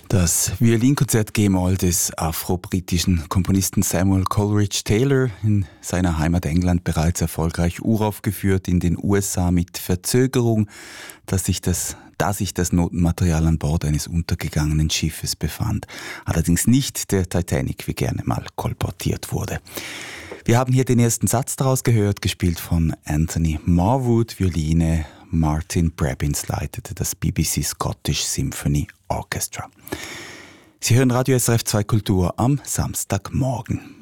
Das Violinkonzert G-Moll des afro-britischen Komponisten Samuel Coleridge Taylor, in seiner Heimat England bereits erfolgreich uraufgeführt, in den USA mit Verzögerung, da sich das Notenmaterial an Bord eines untergegangenen Schiffes befand. Allerdings nicht der Titanic, wie gerne mal kolportiert wurde. Wir haben hier den ersten Satz daraus gehört, gespielt von Anthony Marwood, Violine. Martin Brabbins leitete das BBC Scottish Symphony Orchestra. Sie hören Radio SRF 2 Kultur am Samstagmorgen.